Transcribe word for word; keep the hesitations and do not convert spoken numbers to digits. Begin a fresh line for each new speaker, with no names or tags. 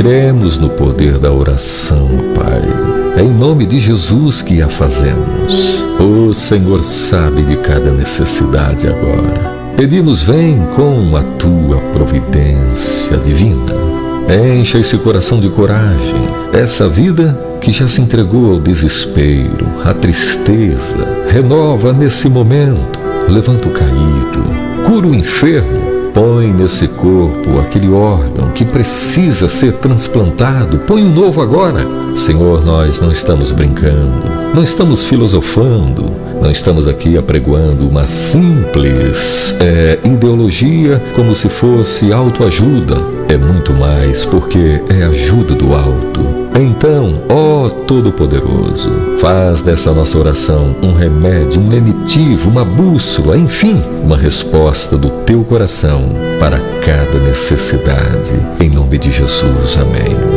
Cremos no poder da oração, Pai. É em nome de Jesus que a fazemos. O Senhor sabe de cada necessidade agora. Pedimos, vem com a tua providência divina. Encha esse coração de coragem, essa vida que já se entregou ao desespero, à tristeza. Renova nesse momento, levanta o caído, cura o enfermo. Põe nesse corpo aquele órgão que precisa ser transplantado. Põe um novo agora. Senhor, nós não estamos brincando, não estamos filosofando, não estamos aqui apregoando uma simples é, ideologia como se fosse autoajuda. É muito mais, porque é ajuda do alto. Então, ó Todo-Poderoso, faz dessa nossa oração um remédio, um lenitivo, uma bússola, enfim, uma resposta do teu coração para cada necessidade. Em nome de Jesus, amém.